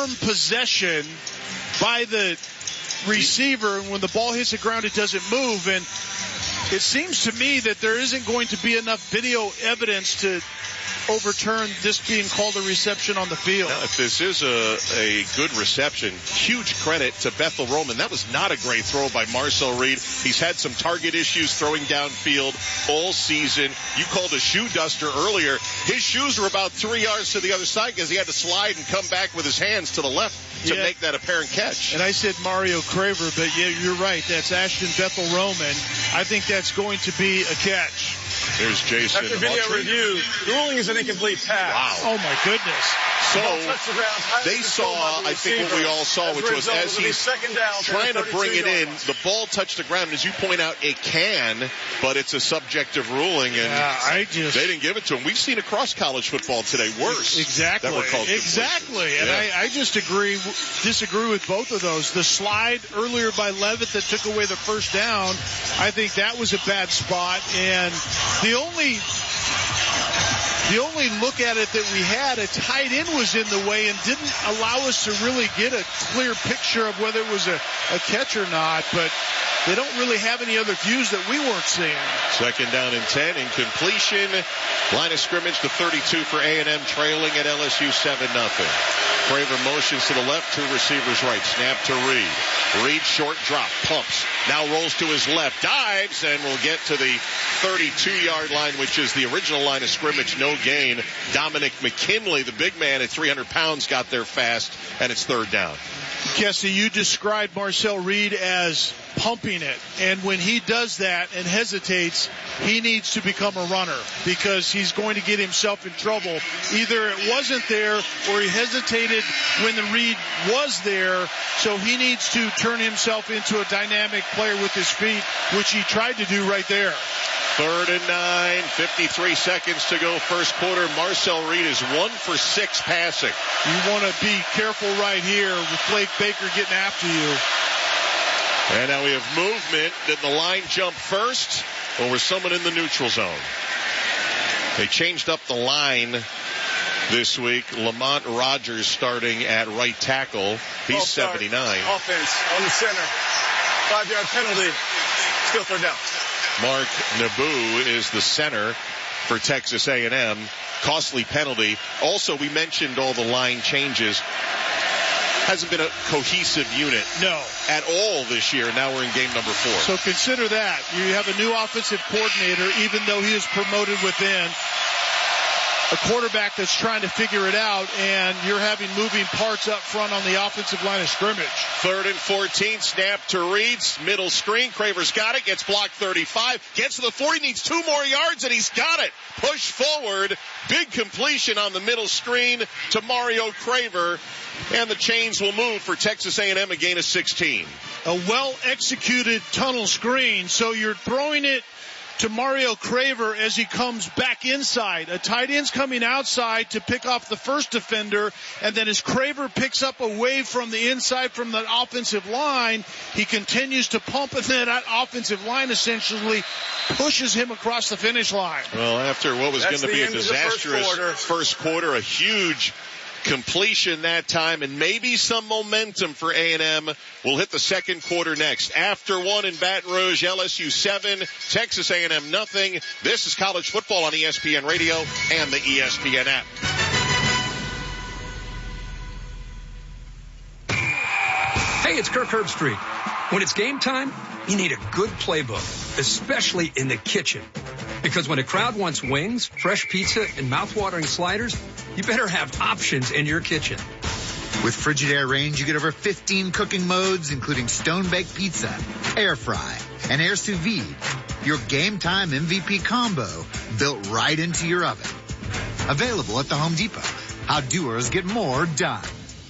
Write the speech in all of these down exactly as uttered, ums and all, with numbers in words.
firm possession by the receiver, and when the ball hits the ground, it doesn't move. And it seems to me that there isn't going to be enough video evidence to overturn this being called a reception on the field. Now, if this is a, a good reception, huge credit to Bethel Roman. That was not a great throw by Marcel Reed. He's had some target issues throwing downfield all season. You called a shoe duster earlier. His shoes were about three yards to the other side because he had to slide and come back with his hands to the left to yeah. make that apparent catch. And I said Mario Craver, but yeah, you're right. That's Ashton Bethel Roman. I think that's going to be a catch. Here's Jason. After video Autry. review, the ruling is an incomplete pass. Wow. Oh, my goodness. So they saw, I think what we all saw, which was as he's trying to bring it in, the ball touched the ground. As you point out, it can, but it's a subjective ruling, and yeah, I just, they didn't give it to him. We've seen across college football today worse. Exactly. That were called exactly. And yeah. I, I just agree, disagree with both of those. The slide earlier by Levitt that took away the first down, I think that was a bad spot. And the only... The only look at it that we had, a tight end was in the way and didn't allow us to really get a clear picture of whether it was a, a catch or not, but they don't really have any other views that we weren't seeing. Second down and ten, incompletion. Line of scrimmage to thirty-two for A and M, trailing at L S U seven nothing. Craver motions to the left, two receivers right. Snap to Reed. Reed short drop, pumps. Now rolls to his left, dives, and will get to the thirty-two-yard line, which is the original line of scrimmage. No gain. Dominic McKinley, the big man at three hundred pounds, got there fast, and it's third down. Kessie, you described Marcel Reed as pumping it, and when he does that and hesitates, he needs to become a runner because he's going to get himself in trouble. Either it wasn't there or he hesitated when the read was there, so he needs to turn himself into a dynamic player with his feet, which he tried to do right there. Third and nine, fifty-three seconds to go first quarter. Marcel Reed is one for six passing. You want to be careful right here with Blake Baker getting after you. And now we have movement. Did the line jump first, or was someone in the neutral zone? They changed up the line this week. Lamont Rogers starting at right tackle. He's seventy-nine. Offense on the center. Five-yard penalty. Still third down. Mark Naboo is the center for Texas A and M. Costly penalty. Also, we mentioned all the line changes. Hasn't been a cohesive unit. No. At all this year. Now we're in game number four. So consider that. You have a new offensive coordinator, even though he is promoted within. A quarterback that's trying to figure it out, and you're having moving parts up front on the offensive line of scrimmage. Third and fourteen, snap to Reeds, middle screen. Craver's got it, gets blocked thirty-five, gets to the forty, needs two more yards, and he's got it. Push forward, big completion on the middle screen to Mario Craver, and the chains will move for Texas A and M, a gain of sixteen. A well-executed tunnel screen, so you're throwing it to Mario Craver as he comes back inside. A tight end's coming outside to pick off the first defender, and then as Craver picks up a wave from the inside from the offensive line, he continues to pump, and then that offensive line essentially pushes him across the finish line. Well, after what was going to be a disastrous first quarter. first quarter, a huge completion that time, and maybe some momentum for A and M. We'll hit the second quarter next. After one in Baton Rouge, L S U seven, Texas A and M nothing. This is college football on E S P N Radio and the E S P N app. Hey, it's Kirk Herbstreit. When it's game time, you need a good playbook, especially in the kitchen. Because when a crowd wants wings, fresh pizza, and mouth-watering sliders, you better have options in your kitchen. With Frigidaire Range, you get over fifteen cooking modes, including stone-baked pizza, air fry, and air sous vide. Your game time M V P combo built right into your oven. Available at the Home Depot. How doers get more done.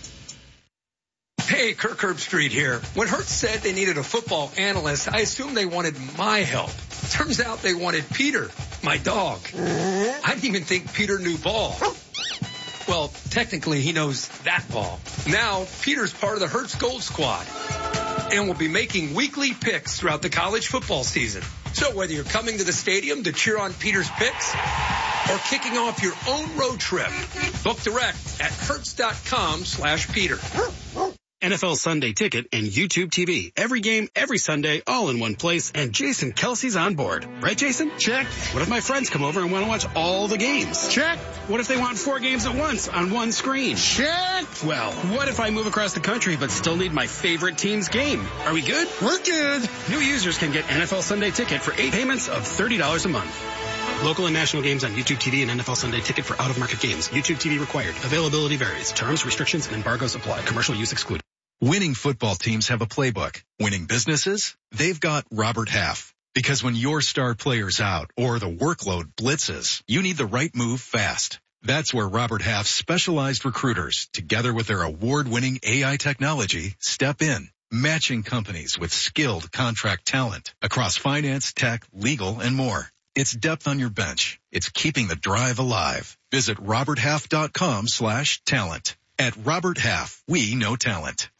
Hey, Kirk Herbstreit here. When Hertz said they needed a football analyst, I assumed they wanted my help. Turns out they wanted Peter, my dog. I didn't even think Peter knew ball. Well, technically, he knows that ball. Now, Peter's part of the Hertz Gold Squad and will be making weekly picks throughout the college football season. So whether you're coming to the stadium to cheer on Peter's picks or kicking off your own road trip. Book direct at Hertz.com slash Peter. N F L Sunday Ticket and YouTube T V. Every game, every Sunday, all in one place. And Jason Kelsey's on board. Right, Jason? Check. What if my friends come over and want to watch all the games? Check. What if they want four games at once on one screen? Check. Well, what if I move across the country but still need my favorite team's game? Are we good? We're good. New users can get N F L Sunday Ticket for eight payments of thirty dollars a month. Local and national games on YouTube T V and N F L Sunday Ticket for out-of-market games. YouTube T V required. Availability varies. Terms, restrictions, and embargoes apply. Commercial use excluded. Winning football teams have a playbook. Winning businesses? They've got Robert Half. Because when your star player's out or the workload blitzes, you need the right move fast. That's where Robert Half's specialized recruiters, together with their award-winning A I technology, step in, matching companies with skilled contract talent across finance, tech, legal, and more. It's depth on your bench. It's keeping the drive alive. Visit roberthalf.com slash talent. At Robert Half, we know talent.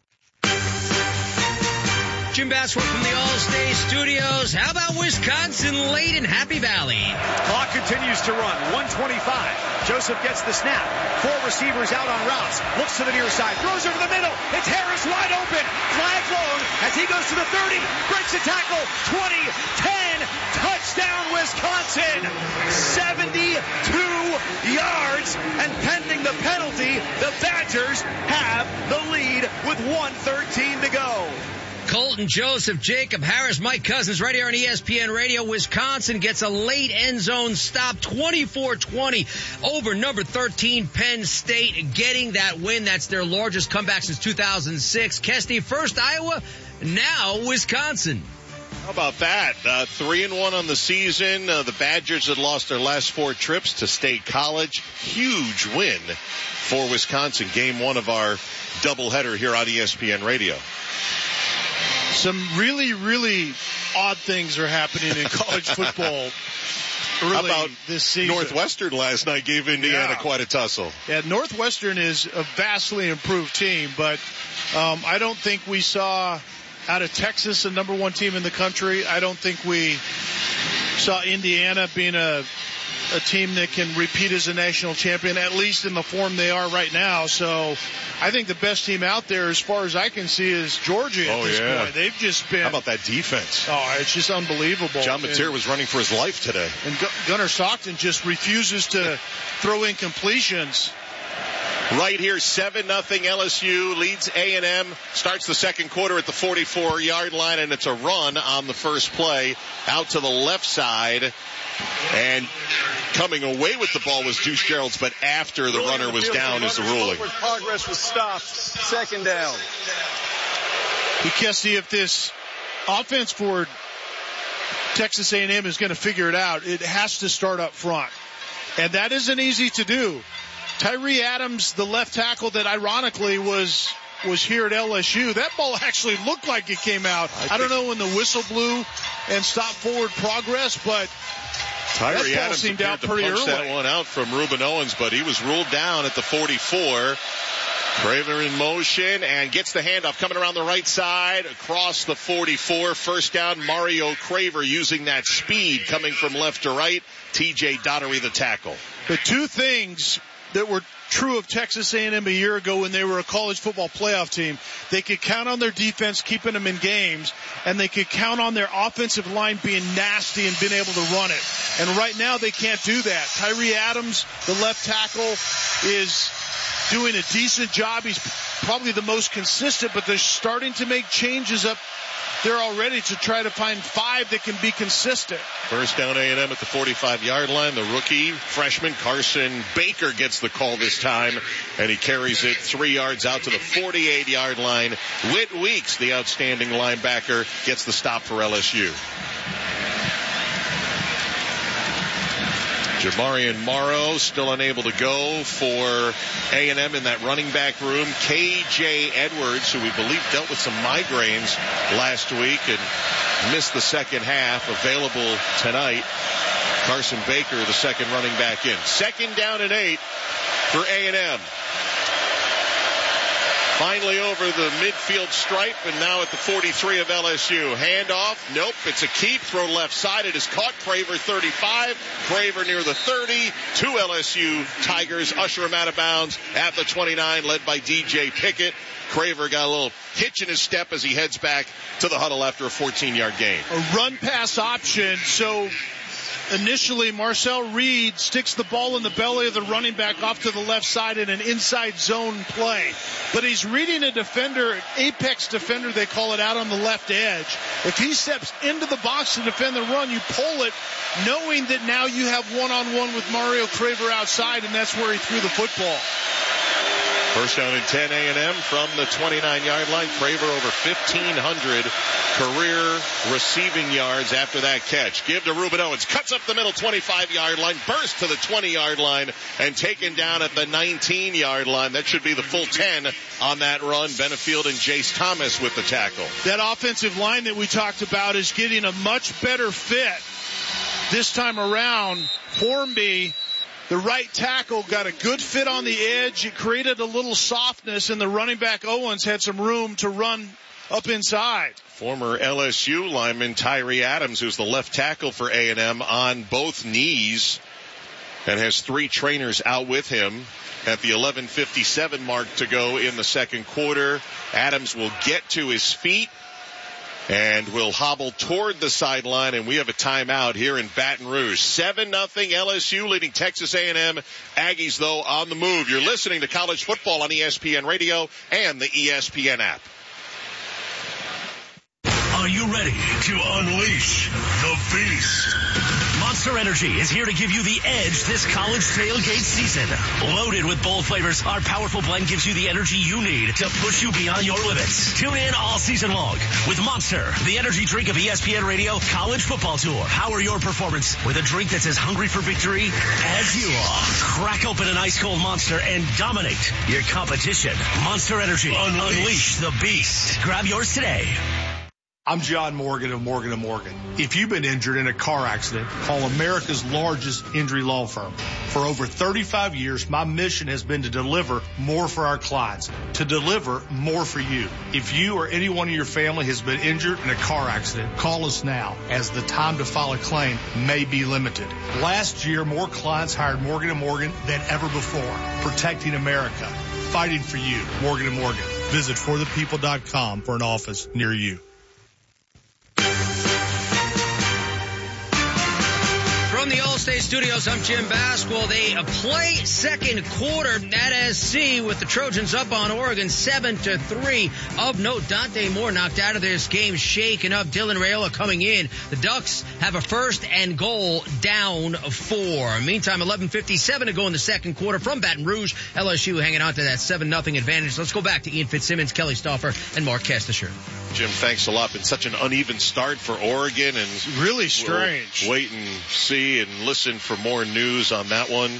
Jim Bassworth from the All-State Studios. How about Wisconsin late in Happy Valley? Clock continues to run. one twenty-five. Joseph gets the snap. Four receivers out on routes. Looks to the near side. Throws over the middle. It's Harris wide open. Flag thrown as he goes to the thirty. Breaks the tackle. twenty, ten. Touchdown, Wisconsin. seventy-two yards. And pending the penalty, the Badgers have the lead with one thirteen to go. Colton Joseph, Jacob Harris, Mike Cousins right here on E S P N Radio. Wisconsin gets a late end zone stop, twenty-four twenty over number thirteen Penn State, getting that win. That's their largest comeback since two thousand six. Kesty, first Iowa, now Wisconsin. How about that? Uh, three and one on the season. Uh, the Badgers had lost their last four trips to State College. Huge win for Wisconsin. Game one of our doubleheader here on E S P N Radio. Some really, really odd things are happening in college football early How about this season. Northwestern last night gave Indiana yeah. quite a tussle. Yeah, Northwestern is a vastly improved team, but um, I don't think we saw out of Texas a number one team in the country. I don't think we saw Indiana being a a team that can repeat as a national champion, at least in the form they are right now. So I think the best team out there, as far as I can see, is Georgia at oh, this yeah. point. They've just been... How about that defense? Oh, it's just unbelievable. John Mateer was running for his life today. And Gunnar Stockton just refuses to throw in completions. Right here, seven nothing L S U leads A and M, starts the second quarter at the forty-four yard line, and it's a run on the first play out to the left side. And coming away with the ball was Deuce Geralds, but after the runner was down is the ruling. Progress was stopped. Second down. We can't see if this offense for Texas A and M is going to figure it out. It has to start up front. And that isn't easy to do. Tyree Adams, the left tackle that ironically was was here at L S U, that ball actually looked like it came out. I, I don't know when the whistle blew and stopped forward progress, but Tyree that ball Adams seemed appeared out to pretty punch early. that one out from Reuben Owens, but he was ruled down at the forty-four. Craver in motion and gets the handoff coming around the right side across the forty-four. First down, Mario Craver using that speed coming from left to right. T J Dottery the tackle. The two things that were true of Texas A and M a year ago when they were a college football playoff team. They could count on their defense keeping them in games, and they could count on their offensive line being nasty and being able to run it. And right now they can't do that. Tyree Adams, the left tackle, is doing a decent job. He's probably the most consistent, but they're starting to make changes up there already to try to find five that can be consistent. First down A and M at the forty-five yard line. The rookie freshman Carson Baker gets the call this time, and he carries it three yards out to the forty-eight yard line. Whit Weeks, the outstanding linebacker, gets the stop for L S U. Jamarian Morrow still unable to go for A and M in that running back room. K J Edwards, who we believe dealt with some migraines last week and missed the second half, available tonight. Carson Baker, the second running back in. Second down and eight for A and M. Finally over the midfield stripe, and now at the forty-three of L S U. Handoff. Nope. It's a keep. Throw left side. It is caught. Craver thirty-five. Craver near the thirty. Two L S U Tigers usher him out of bounds at the twenty-nine, led by D J Pickett. Craver got a little hitch in his step as he heads back to the huddle after a fourteen-yard gain. A run-pass option, so initially Marcel Reed sticks the ball in the belly of the running back off to the left side in an inside zone play. But he's reading a defender, an apex defender, they call it, out on the left edge. If he steps into the box to defend the run, you pull it, knowing that now you have one-on-one with Mario Craver outside, and that's where he threw the football. First down and ten, A and M from the twenty-nine-yard line. Craver over fifteen hundred career receiving yards after that catch. Give to Ruben Owens. Cuts up the middle, twenty-five-yard line. Burst to the twenty-yard line and taken down at the nineteen-yard line. That should be the full ten on that run. Benefield and Jace Thomas with the tackle. That offensive line that we talked about is getting a much better fit this time around. Formby, the right tackle, got a good fit on the edge. It created a little softness, and the running back Owens had some room to run up inside. Former L S U lineman Tyree Adams, who's the left tackle for A and M, on both knees and has three trainers out with him at the eleven fifty-seven mark to go in the second quarter. Adams will get to his feet and will hobble toward the sideline, and we have a timeout here in Baton Rouge. seven nothing L S U leading Texas A and M. Aggies, though, on the move. You're listening to college football on E S P N Radio and the E S P N app. Are you ready to unleash the beast? Monster Energy is here to give you the edge this college tailgate season. Loaded with bold flavors, our powerful blend gives you the energy you need to push you beyond your limits. Tune in all season long with Monster, the energy drink of E S P N Radio College Football Tour. Power your performance with a drink that's as hungry for victory as you are. Crack open an ice-cold Monster and dominate your competition. Monster Energy. Unleash, Unleash the beast. Grab yours today. I'm John Morgan of Morgan and Morgan. If you've been injured in a car accident, call America's largest injury law firm. For over thirty-five years, my mission has been to deliver more for our clients, to deliver more for you. If you or anyone in your family has been injured in a car accident, call us now, as the time to file a claim may be limited. Last year, more clients hired Morgan and Morgan than ever before, protecting America, fighting for you. Morgan and Morgan. Visit for the people dot com for an office near you. From the All-State Studios, I'm Jim Basquil. They play second quarter at S C with the Trojans up on Oregon seven to three. Of note, Dante Moore knocked out of this game, shaken up. Dylan Raiola coming in. The Ducks have a first and goal, down four. Meantime, eleven fifty-seven to go in the second quarter from Baton Rouge. L S U hanging on to that seven nothing advantage. Let's go back to Ian Fitzsimmons, Kelly Stauffer, and Mark Kastisher. Jim, thanks a lot. Been such an uneven start for Oregon, and really strange. We'll wait and see and listen for more news on that one.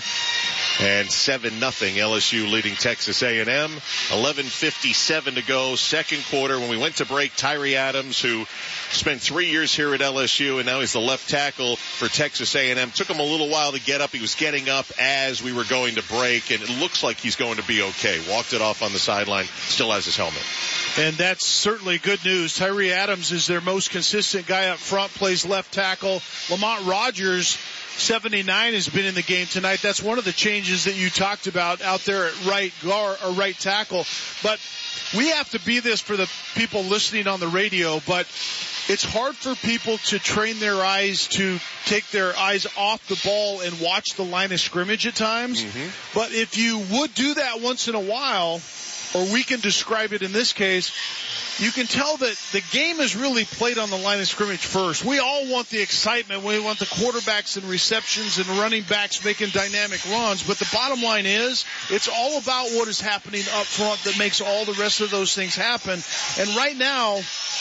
And seven nothing L S U leading Texas A and M. eleven fifty-seven to go, second quarter. When we went to break, Tyree Adams, who spent three years here at L S U and now he's the left tackle for Texas A and M. Took him a little while to get up. He was getting up as we were going to break, and it looks like he's going to be okay. Walked it off on the sideline, still has his helmet. And that's certainly good news. Tyree Adams is their most consistent guy up front, plays left tackle. Lamont Rogers, seventy-nine, has been in the game tonight. That's one of the changes that you talked about out there at right guard or right tackle. But we have to be this for the people listening on the radio, but it's hard for people to train their eyes to take their eyes off the ball and watch the line of scrimmage at times. Mm-hmm. But if you would do that once in a while, or we can describe it in this case, you can tell that the game is really played on the line of scrimmage first. We all want the excitement. We want the quarterbacks and receptions and running backs making dynamic runs. But the bottom line is, it's all about what is happening up front that makes all the rest of those things happen. And right now,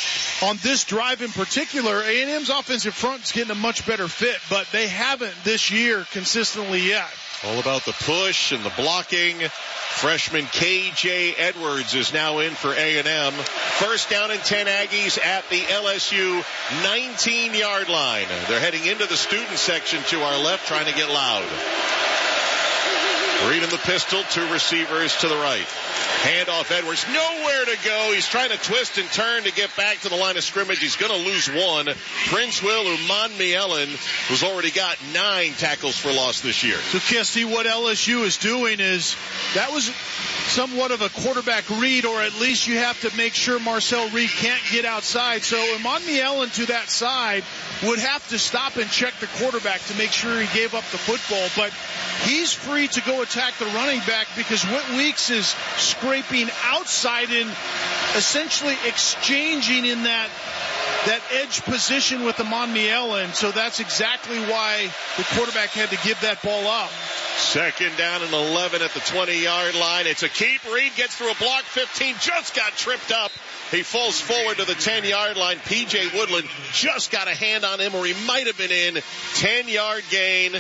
on this drive in particular, A and M's offensive front is getting a much better fit, but they haven't this year consistently yet. All about the push and the blocking. Freshman K J Edwards is now in for A and M. First down and ten Aggies at the L S U nineteen-yard line. They're heading into the student section to our left, trying to get loud. Reed in the pistol, two receivers to the right. Handoff Edwards, nowhere to go. He's trying to twist and turn to get back to the line of scrimmage. He's going to lose one. Prince Will Umanmielen, who's already got nine tackles for loss this year. So, Kesty, what L S U is doing is that was somewhat of a quarterback read, or at least you have to make sure Marcel Reed can't get outside. So Umanmielen to that side would have to stop and check the quarterback to make sure he gave up the football. But he's free to go attack the running back because Whit Weeks is scraping outside and essentially exchanging in that that edge position with Umanmielen. So that's exactly why the quarterback had to give that ball up. Second down and eleven at the twenty-yard line. It's a keep. Reed gets through a block. fifteen, just got tripped up. He falls forward to the ten-yard line. P J Woodland just got a hand on him, or he might have been in. ten-yard gain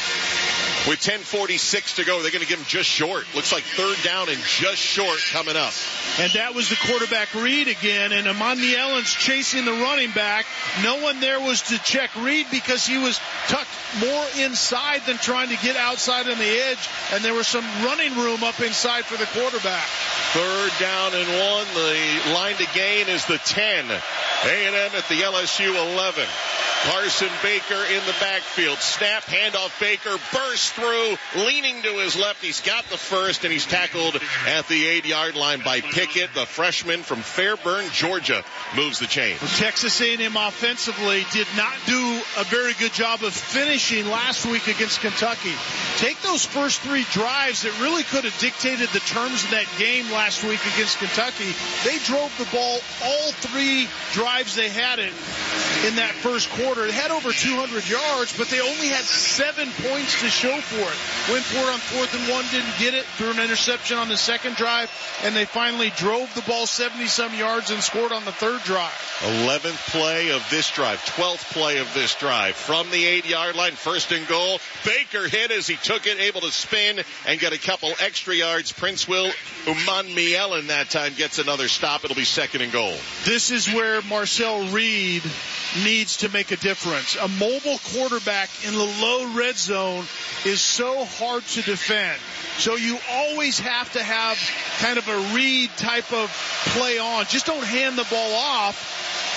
with ten forty-six to go. They're going to give him just short. Looks like third down and just short coming up. And that was the quarterback Reed again, and Umanmielen's chasing the running back. No one there was to check Reed because he was tucked more inside than trying to get outside on the edge, and there was some running room up inside for the quarterback. Third down and one. The line to gain is the ten. A and M at the L S U eleven. Carson Baker in the backfield. Snap, handoff, Baker bursts through, leaning to his left. He's got the first, and he's tackled at the eight-yard line by Pickett, the freshman from Fairburn, Georgia, moves the chains. Well, Texas A and M offensively did not do a very good job of finishing last week against Kentucky. Take those first three drives that really could have dictated the terms of that game last week against Kentucky. They drove the ball all three drives they had it in that first quarter. They had over two hundred yards, but they only had seven points to show for it. Went for it on fourth and one, didn't get it, threw an interception on the second drive, and they finally drove the ball seventy-some yards and scored on the third drive. eleventh play of this drive, twelfth play of this drive. From the eight-yard line, first and goal. Baker hit as he took it, able to spin and get a couple extra yards. Prince Will Umanmielen that time gets another stop. It'll be second and goal. This is where Marcel Reed needs to make a difference. A mobile quarterback in the low red zone is so hard to defend. So you always have to have kind of a Reed type of play on. Just don't hand the ball off.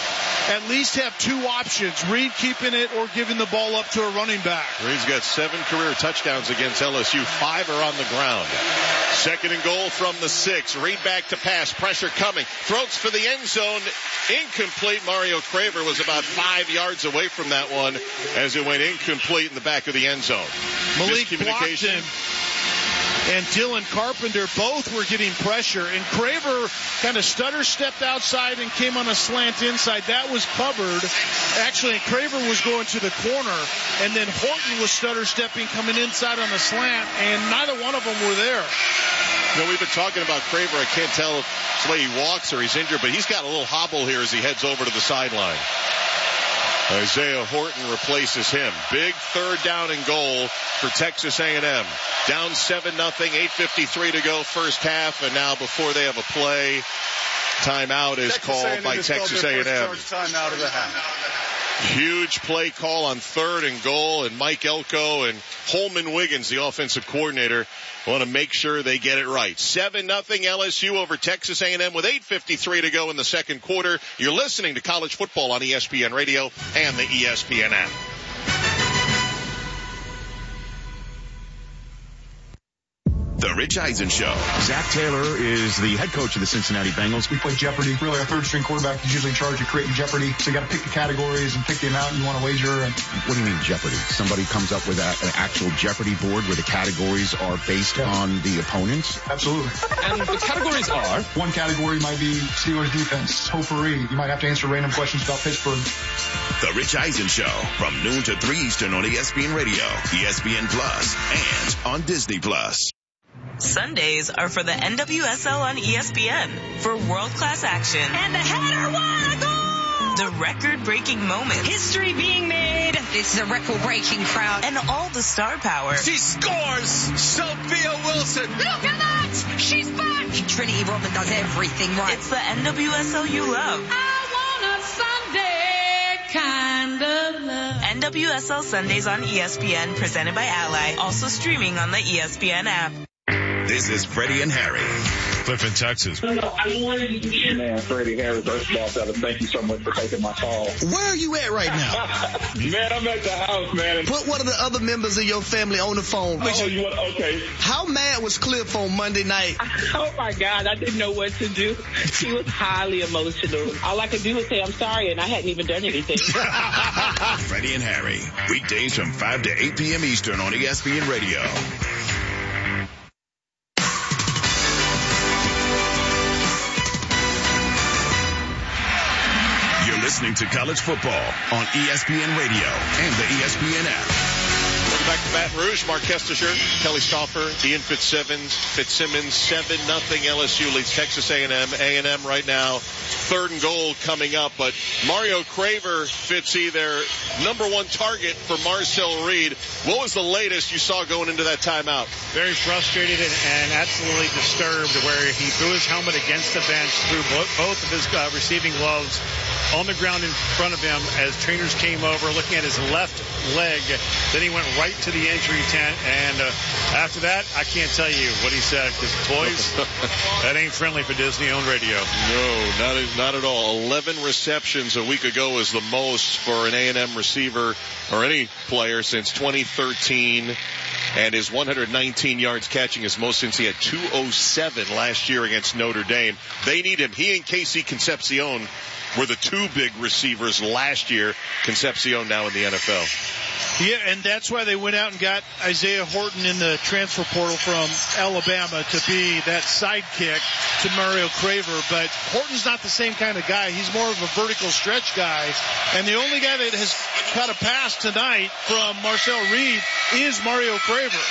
At least have two options, Reed keeping it or giving the ball up to a running back. Reed's got seven career touchdowns against L S U. Five are on the ground. Second and goal from the six. Reed back to pass. Pressure coming. Throws for the end zone. Incomplete. Mario Craver was about five yards away from that one as it went incomplete in the back of the end zone. Malik blocked him. And Dylan Carpenter both were getting pressure. And Craver kind of stutter stepped outside and came on a slant inside. That was covered. Actually, Craver was going to the corner. And then Horton was stutter stepping coming inside on the slant. And neither one of them were there. You know, we've been talking about Craver. I can't tell if it's the way he walks or he's injured, but he's got a little hobble here as he heads over to the sideline. Isaiah Horton replaces him. Big third down and goal for Texas A and M. Down seven nothing, eight fifty-three to go first half, and now before they have a play, timeout is Texas called A and M by just Texas called A and their M. first charge timeout of the half. Huge play call on third and goal, and Mike Elko and Holman Wiggins, the offensive coordinator, want to make sure they get it right. seven nothing L S U over Texas A and M with eight fifty-three to go in the second quarter. You're listening to College Football on E S P N Radio and the E S P N app. The Rich Eisen Show. Zach Taylor is the head coach of the Cincinnati Bengals. We play Jeopardy. Really, our third string quarterback is usually in charge of creating Jeopardy. So you got to pick the categories and pick the amount you want to wager. And what do you mean Jeopardy? Somebody comes up with a, an actual Jeopardy board where the categories are based yeah. on the opponents? Absolutely. And the categories are? One category might be Steelers defense. Potpourri. You might have to answer random questions about Pittsburgh. The Rich Eisen Show from noon to three Eastern on E S P N Radio, E S P N Plus, and on Disney Plus. Sundays are for the N W S L on E S P N for world-class action. And the header won a goal! The record-breaking moments. History being made. This is a record-breaking crowd. And all the star power. She scores! Sophia Wilson! Look at that! She's back! Trinity Rodman does everything right. It's the N W S L you love. I want a Sunday kind of love. N W S L Sundays on E S P N, presented by Ally. Also streaming on the E S P N app. This is Freddie and Harry. Cliff in Texas. Man, Freddie Harris, first of all, fellas, thank you so much for taking my call. Where are you at right now? Man, I'm at the house, man. Put one of the other members of your family on the phone. Oh, you want, okay. How mad was Cliff on Monday night? Oh, my God. I didn't know what to do. He was highly emotional. All I could do was say, I'm sorry, and I hadn't even done anything. Freddie and Harry, weekdays from five to eight p.m. Eastern on E S P N Radio. Listening to college football on E S P N Radio and the E S P N app. Welcome back to Baton Rouge. Mark Kestecher, Kelly Stauffer, Ian Fitzsimmons, Fitzsimmons, seven nothing L S U leads Texas A and M. A and M right now, third and goal coming up. But Mario Craver, Fitzy, their number one target for Marcel Reed. What was the latest you saw going into that timeout? Very frustrated and, and absolutely disturbed, where he threw his helmet against the bench, threw both of his uh, receiving gloves on the ground in front of him as trainers came over looking at his left leg. Then he went right to the injury tent, and uh, after that, I can't tell you what he said, because boys, that ain't friendly for Disney-owned radio. No, not, not at all. eleven receptions a week ago is the most for an A and M receiver or any player since twenty thirteen, and his one hundred nineteen yards catching is most since he had two oh seven last year against Notre Dame. They need him. He and Casey Concepcion were the two big receivers last year. Concepcion now in the N F L. Yeah, and that's why they went out and got Isaiah Horton in the transfer portal from Alabama to be that sidekick to Mario Craver. But Horton's not the same kind of guy. He's more of a vertical stretch guy. And the only guy that has caught a pass tonight from Marcel Reed is Mario Craver.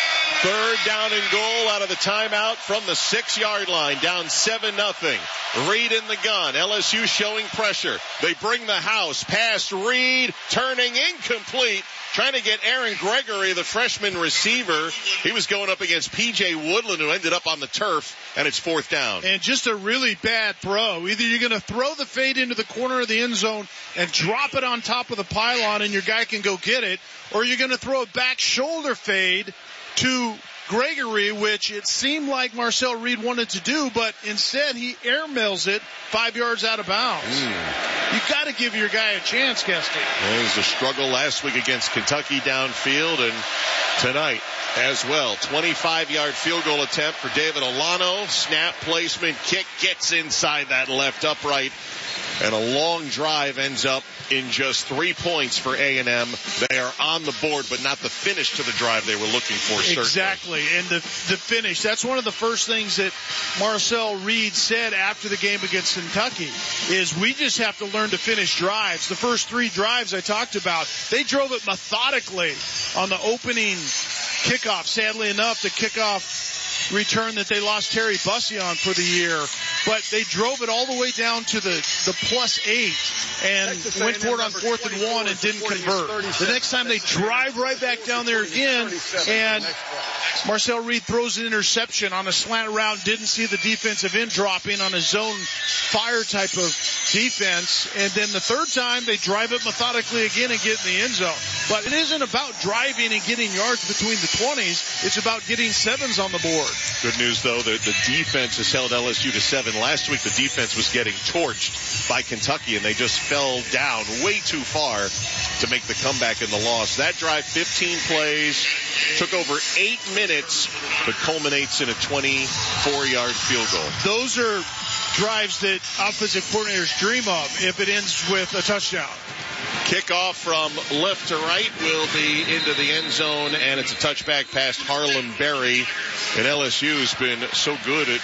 Third down and goal out of the timeout from the six-yard line, down seven nothing. Reed in the gun. L S U showing pressure. They bring the house past Reed, turning incomplete. Trying to get Aaron Gregory, the freshman receiver. He was going up against P J Woodland, who ended up on the turf, and it's fourth down. And just a really bad throw. Either you're going to throw the fade into the corner of the end zone and drop it on top of the pylon and your guy can go get it, or you're going to throw a back shoulder fade to Gregory, which it seemed like Marcel Reed wanted to do, but instead he airmails it five yards out of bounds. Mm. You got to give your guy a chance, Kesty. There was a struggle last week against Kentucky downfield, and tonight as well. twenty-five-yard field goal attempt for David Olano. Snap placement, kick gets inside that left upright, and a long drive ends up in just three points for A and M. They are on the board, but not the finish to the drive they were looking for, certainly. Exactly, and the the finish. That's one of the first things that Marcel Reed said after the game against Kentucky, is we just have to learn to finish drives. The first three drives I talked about, they drove it methodically on the opening kickoff. Sadly enough, the kickoff return that they lost Terry Bussey on for the year, but they drove it all the way down to the, the plus eight and went for it on fourth and one and didn't convert. The next time they drive right back down there again, and Marcel Reed throws an interception on a slant route, didn't see the defensive end dropping on a zone fire type of defense, and then the third time they drive it methodically again and get in the end zone. But it isn't about driving and getting yards between the twenties, it's about getting sevens on the board. Good news, though, that the defense has held L S U to seven. Last week, the defense was getting torched by Kentucky, and they just fell down way too far to make the comeback in the loss. That drive, fifteen plays, took over eight minutes, but culminates in a twenty-four-yard field goal. Those are drives that offensive coordinators dream of if it ends with a touchdown. Kickoff from left to right will be into the end zone, and it's a touchback past Harlem Berry. And L S U's been so good at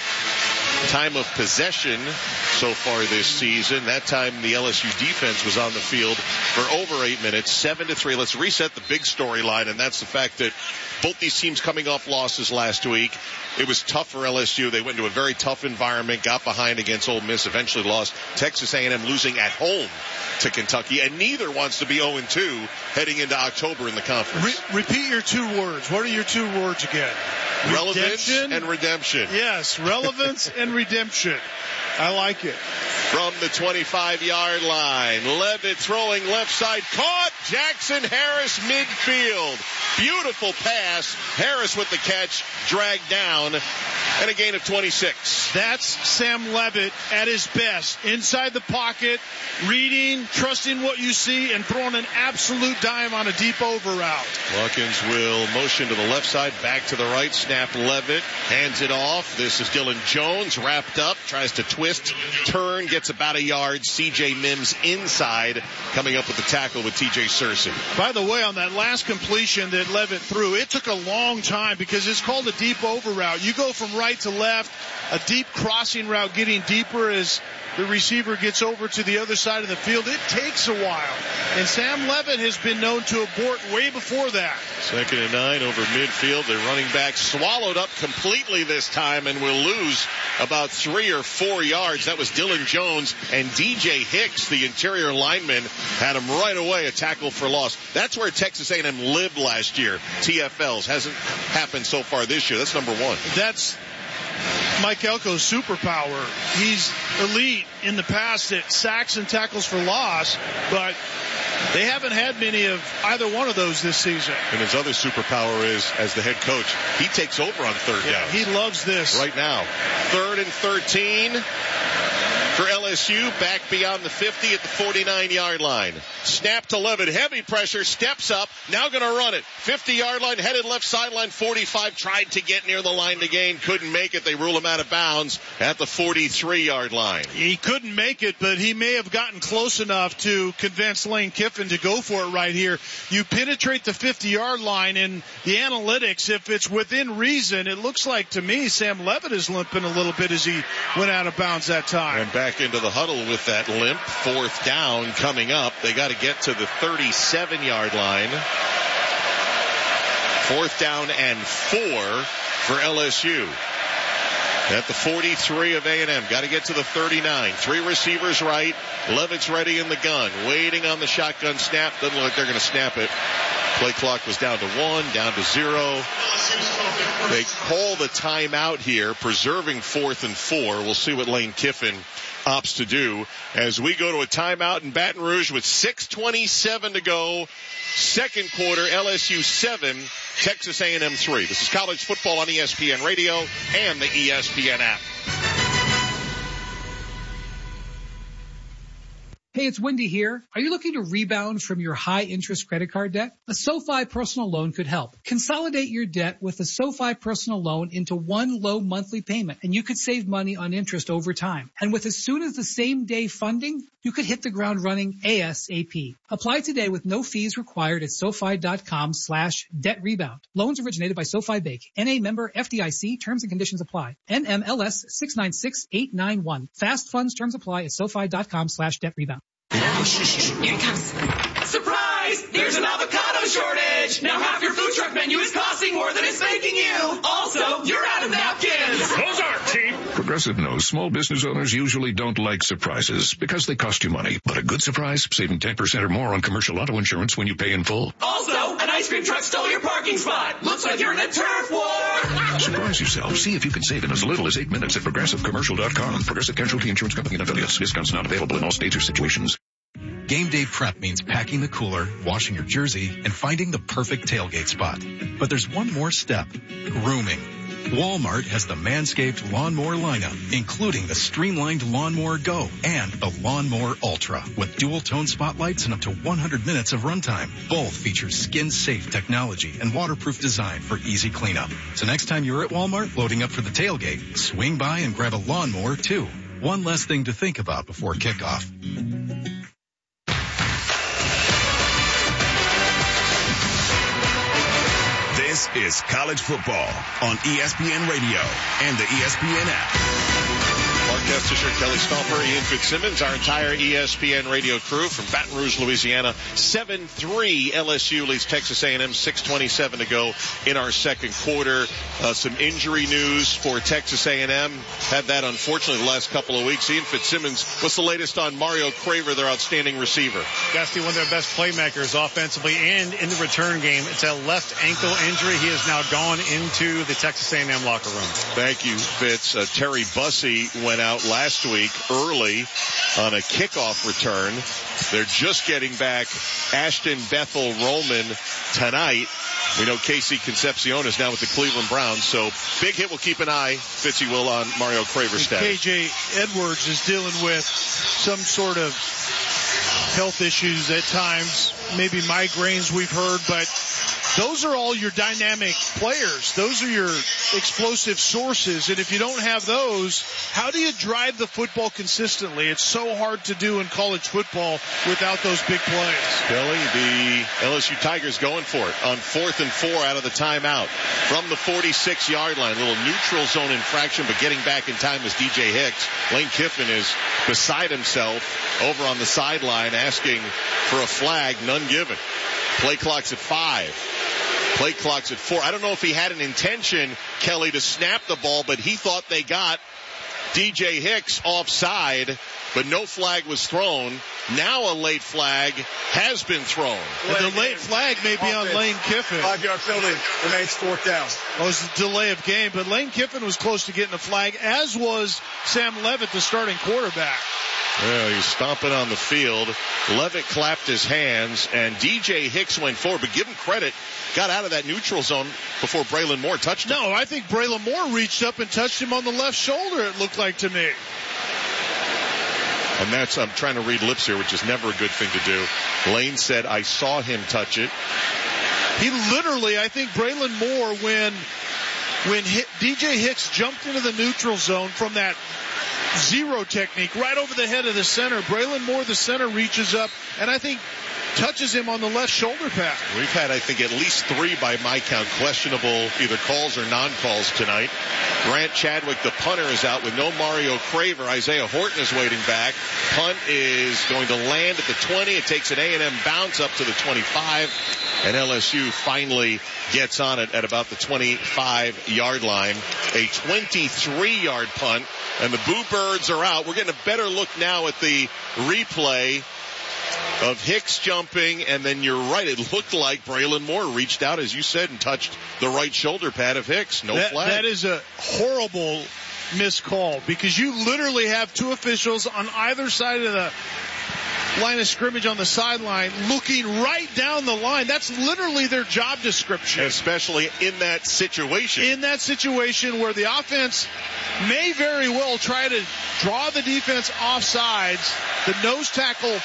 time of possession so far this season. That time the L S U defense was on the field for over eight minutes, seven to three. Let's reset the big storyline, and that's the fact that both these teams coming off losses last week. It was tough for L S U. They went into a very tough environment, got behind against Ole Miss, eventually lost. Texas A and M losing at home to Kentucky, and neither wants to be oh and two heading into October in the conference. Re- repeat your two words. What are your two words again? Relevance redemption? and redemption. Yes, relevance and redemption. I like it. from the twenty-five-yard line. Levitt throwing left side, caught. Jackson Harris midfield. Beautiful pass. Harris with the catch, dragged down, and a gain of twenty-six. That's Sam Levitt at his best. Inside the pocket, reading, trusting what you see, and throwing an absolute dime on a deep over route. Watkins will motion to the left side, back to the right. Snap Levitt, hands it off. This is Dylan Jones, wrapped up, tries to twist, turn, gets about a yard. C J Mims inside, coming up with the tackle with T J Searcy. By the way, on that last completion that Levitt threw, it took a long time because it's called a deep over route. You go from right to left, a deep crossing route getting deeper as the receiver gets over to the other side of the field. It takes a while. And Sam Levitt has been known to abort way before that. Second and nine over midfield. The running back swallowed up completely this time and will lose about three or four yards. That was Dylan Jones, and D J Hicks, the interior lineman, had him right away, a tackle for loss. That's where Texas A and M lived last year. T F Ls. Hasn't happened so far this year. That's number one. That's Mike Elko's superpower. He's elite in the past at sacks and tackles for loss, but they haven't had many of either one of those this season. And his other superpower is, as the head coach, he takes over on third yeah, down. He loves this. Right now. Third and thirteen for L S U, back beyond the fifty at the forty-nine-yard line. Snap to Levitt, heavy pressure, steps up, now going to run it. fifty-yard line, headed left sideline, forty-five, tried to get near the line to gain, couldn't make it. They rule him out of bounds at the forty-three-yard line. He couldn't make it, but he may have gotten close enough to convince Lane Kiffin to go for it right here. You penetrate the fifty-yard line, and the analytics, if it's within reason, it looks like to me Sam Levitt is limping a little bit as he went out of bounds that time. And back into the huddle with that limp. Fourth down coming up. They got to get to the thirty-seven-yard line. Fourth down and four for L S U. At the forty-three of A and M. Got to get to the thirty-nine. Three receivers right. Levitt's ready in the gun. Waiting on the shotgun snap. Doesn't look like they're going to snap it. Play clock was down to one, down to zero. They call the timeout here, preserving fourth and four. We'll see what Lane Kiffin opts to do as we go to a timeout in Baton Rouge with six twenty-seven to go. Second quarter, L S U seven, Texas A and M three. This is college football on E S P N Radio and the E S P N app. Hey, it's Wendy here. Are you looking to rebound from your high-interest credit card debt? A SoFi personal loan could help. Consolidate your debt with a SoFi personal loan into one low monthly payment, and you could save money on interest over time. And with as soon as the same day funding, you could hit the ground running ASAP. Apply today with no fees required at SoFi.com slash debt rebound. Loans originated by SoFi Bank. N A member F D I C. Terms and conditions apply. N M L S six nine six eight nine one. Fast funds terms apply at SoFi.com slash debt rebound. Here it comes. Surprise! There's an avocado shortage! Now half your food truck menu is costing more than it's making you! Also, you're out of napkins! Those aren't cheap! Progressive knows small business owners usually don't like surprises because they cost you money. But a good surprise, saving ten percent or more on commercial auto insurance when you pay in full. Also, an ice cream truck stole your parking spot! Looks like you're in a turf war! Surprise yourself. See if you can save in as little as eight minutes at progressive commercial dot com. Progressive Casualty Insurance Company and affiliates. Discounts not available in all states or situations. Game day prep means packing the cooler, washing your jersey, and finding the perfect tailgate spot. But there's one more step. Grooming. Walmart has the Manscaped Lawnmower lineup, including the streamlined Lawnmower Go and the Lawnmower Ultra with dual tone spotlights and up to one hundred minutes of runtime. Both feature skin-safe technology and waterproof design for easy cleanup. So next time you're at Walmart loading up for the tailgate, swing by and grab a lawnmower too. One less thing to think about before kickoff. This is college football on E S P N Radio and the E S P N app. Mark Kestisher, Kelly Stomper, Ian Fitzsimmons, our entire E S P N radio crew from Baton Rouge, Louisiana. seven three L S U leads Texas A and M, six twenty-seven to go in our second quarter. Uh, some injury news for Texas A and M. Had that, unfortunately, the last couple of weeks. Ian Fitzsimmons, what's the latest on Mario Craver, their outstanding receiver? Gusty, one of their best playmakers offensively and in the return game. It's a left ankle injury. He has now gone into the Texas A and M locker room. Thank you, Fitz. Uh, Terry Bussey went out out last week early on a kickoff return. They're just getting back Ashton Bethel Roman tonight. We know Casey Concepcion is now with the Cleveland Browns, so big hit. We'll keep an eye, Fitzy will, on Mario Craver's status. K J Edwards is dealing with some sort of health issues at times, maybe migraines we've heard, but those are all your dynamic players. Those are your explosive sources. And if you don't have those, how do you drive the football consistently? It's so hard to do in college football without those big plays. Billy, the L S U Tigers going for it on fourth and four out of the timeout from the forty-six yard line. A little neutral zone infraction, but getting back in time was D J Hicks. Lane Kiffin is beside himself over on the sideline asking for a flag, none given. Play clock's at five. Play clock's at four. I don't know if he had an intention, Kelly, to snap the ball, but he thought they got D J Hicks offside, but no flag was thrown. Now a late flag has been thrown. And the late flag may be on Lane Kiffin. Five-yard penalty remains fourth down. It was a delay of game, but Lane Kiffin was close to getting a flag, as was Sam Levitt, the starting quarterback. Well, he's stomping on the field. Levitt clapped his hands, and D J Hicks went forward, but give him credit, got out of that neutral zone before Braylon Moore touched him. No, I think Braylon Moore reached up and touched him on the left shoulder, it looked like to me. And that's, I'm trying to read lips here, which is never a good thing to do. Lane said, I saw him touch it. He literally, I think Braylon Moore, when, when D J Hicks jumped into the neutral zone from that zero technique right over the head of the center, Braylon Moore, the center, reaches up and I think touches him on the left shoulder pad. We've had, I think, at least three by my count questionable either calls or non-calls tonight. Grant Chadwick, the punter, is out with no Mario Craver. Isaiah Horton is waiting back. Punt is going to land at the twenty. It takes an A and M bounce up to the twenty-five, and L S U finally gets on it at about the twenty-five yard line. A twenty-three yard punt, and the Boo Birds are out. We're getting a better look now at the replay of Hicks jumping, and then you're right, it looked like Braylon Moore reached out, as you said, and touched the right shoulder pad of Hicks. No that, flag. That is a horrible missed call, because you literally have two officials on either side of the line of scrimmage on the sideline looking right down the line. That's literally their job description. Especially in that situation. In that situation where the offense may very well try to draw the defense off sides, the nose tackle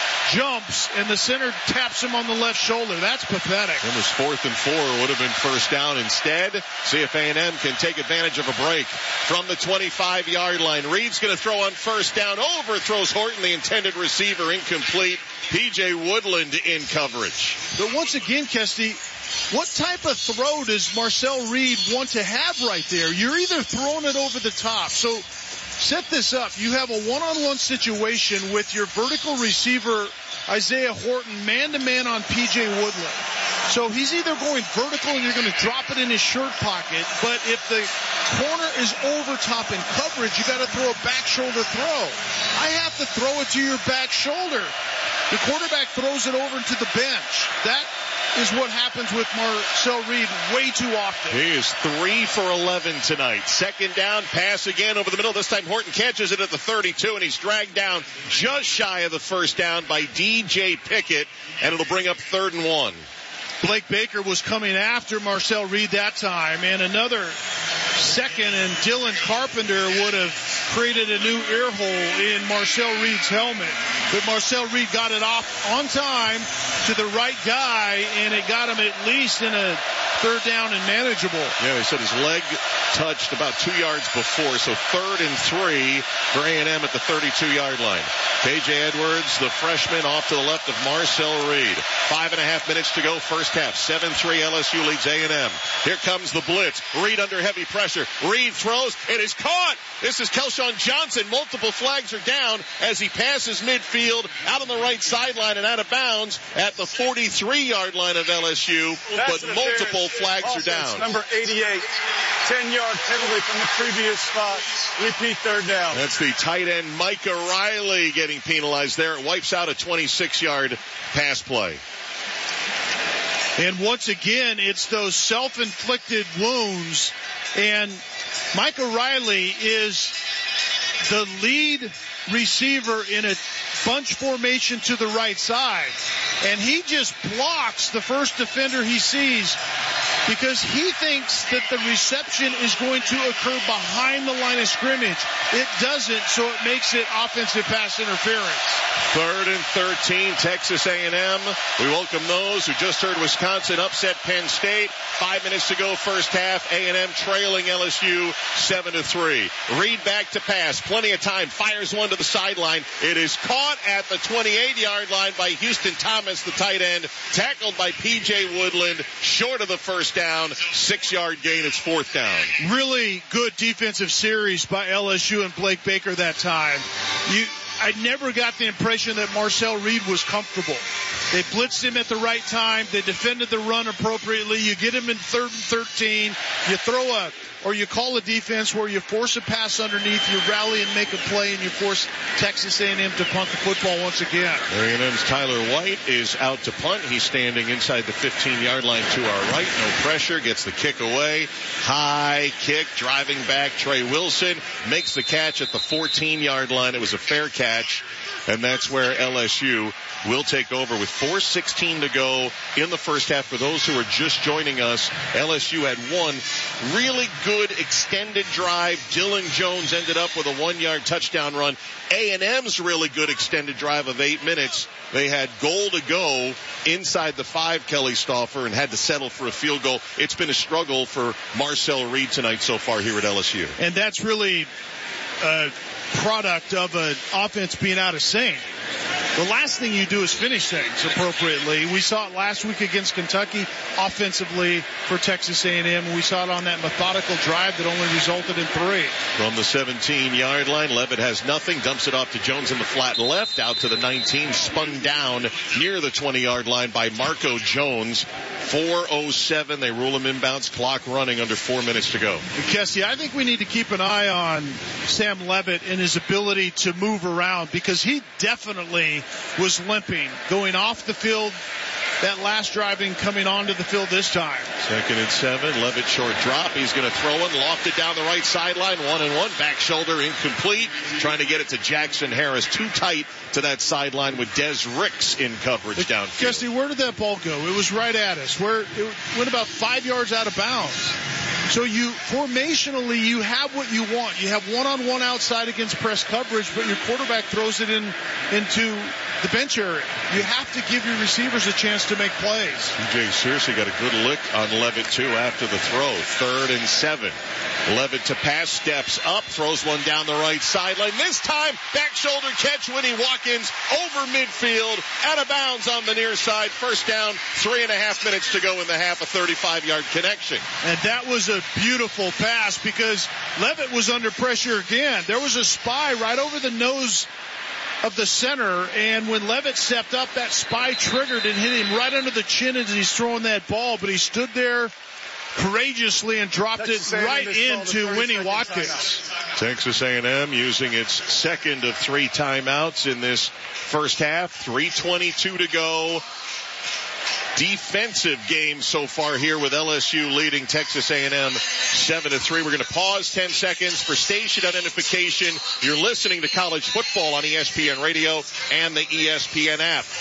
jumps and the center taps him on the left shoulder. That's pathetic. It was fourth and four. It would have been first down instead. See if A and M can take advantage of a break from the twenty-five yard line. Reed's going to throw on first down. Overthrows Horton, the intended receiver, incomplete. P J Woodland in coverage. But once again, Kesty, what type of throw does Marcel Reed want to have right there? You're either throwing it over the top. So set this up. You have a one-on-one situation with your vertical receiver, Isaiah Horton, man-to-man on P J Woodland. So he's either going vertical and you're going to drop it in his shirt pocket, but if the corner is over top in coverage, you got to throw a back shoulder throw. I have to throw it to your back shoulder. The quarterback throws it over to the bench. That is what happens with Marcel Reed way too often. He is three for eleven tonight. Second down, pass again over the middle. This time Horton catches it at the thirty-two, and he's dragged down just shy of the first down by D J Pickett, and it'll bring up third and one. Blake Baker was coming after Marcel Reed that time, and another second, and Dylan Carpenter would have created a new ear hole in Marcel Reed's helmet. But Marcel Reed got it off on time to the right guy, and it got him at least in a third down and manageable. Yeah, they said his leg touched about two yards before, so third and three for A and M at the thirty-two yard line. K J Edwards, the freshman, off to the left of Marcel Reed. Five and a half minutes to go, first half. seven three L S U leads A and M. Here comes the blitz. Reed under heavy pressure. Reed throws. It is caught. This is Kelshawn Johnson. Multiple flags are down as he passes midfield out on the right sideline and out of bounds at the forty-three yard line of L S U. But multiple flags are down. Number eighty-eight. ten yard penalty from the previous spot. Repeat third down. That's the tight end Micah Riley getting penalized there. It wipes out a twenty-six yard pass play. And once again, it's those self-inflicted wounds. And Micah Riley is the lead receiver in a bunch formation to the right side, and he just blocks the first defender he sees because he thinks that the reception is going to occur behind the line of scrimmage. It doesn't, so it makes it offensive pass interference. Third and thirteen, Texas A and M. We welcome those who just heard Wisconsin upset Penn State. Five minutes to go, first half. A and M trailing L S U seven to three. Reed back to pass. Plenty of time. Fires one to the sideline. It is caught at the twenty-eight yard line by Houston Thomas, the tight end. Tackled by P J Woodland. Short of the first down. Six yard gain. It's fourth down. Really good defensive series by L S U and Blake Baker that time. You, I never got the impression that Marcel Reed was comfortable. They blitzed him at the right time. They defended the run appropriately. You get him in third and thirteen. You throw a, or you call a defense where you force a pass underneath, you rally and make a play, and you force Texas A and M to punt the football once again. A and M's Tyler White is out to punt. He's standing inside the fifteen yard line to our right. No pressure. Gets the kick away. High kick. Driving back. Trey Wilson makes the catch at the fourteen yard line. It was a fair catch. And that's where L S U will take over with four sixteen to go in the first half. For those who are just joining us, L S U had one really good extended drive. Dylan Jones ended up with a one-yard touchdown run. A and M's really good extended drive of eight minutes. They had goal to go inside the five, Kelly Stauffer, and had to settle for a field goal. It's been a struggle for Marcel Reed tonight so far here at L S U. And that's really a product of an offense being out of sync. The last thing you do is finish things appropriately. We saw it last week against Kentucky offensively for Texas A and M. We saw it on that methodical drive that only resulted in three. From the seventeen yard line, Levitt has nothing, dumps it off to Jones in the flat left, out to the nineteen, spun down near the twenty yard line by Marco Jones. four oh seven, they rule him inbounds, clock running, under four minutes to go. Kessie, I think we need to keep an eye on Sam Levitt and his ability to move around, because he definitely was limping going off the field that last drive and coming onto the field this time. Second and seven, Levitt short drop. He's going to throw it, lofted down the right sideline, one and one, back shoulder incomplete. Trying to get it to Jackson Harris, too tight to that sideline with Des Ricks in coverage but downfield. Jesse, where did that ball go? It was right at us. Where it went about five yards out of bounds. So you, formationally, you have what you want. You have one-on-one outside against press coverage, but your quarterback throws it in into the bench area. You have to give your receivers a chance to make plays. C J Searcy got a good lick on Levitt, too, after the throw. Third and seven. Levitt to pass, steps up, throws one down the right sideline. This time, back shoulder catch, Winnie Watkins over midfield, out of bounds on the near side. First down, three and a half minutes to go in the half, a thirty-five yard connection. And that was a beautiful pass because Levitt was under pressure again. There was a spy right over the nose of the center, and when Levitt stepped up, that spy triggered and hit him right under the chin as he's throwing that ball, but he stood there courageously and dropped Texas it right into Winnie Watkins. Timeout. Texas A and M using its second of three timeouts in this first half. three twenty-two to go. Defensive game so far here with L S U leading Texas A and M seven to three. We're going to pause ten seconds for station identification. You're listening to college football on E S P N Radio and the E S P N app.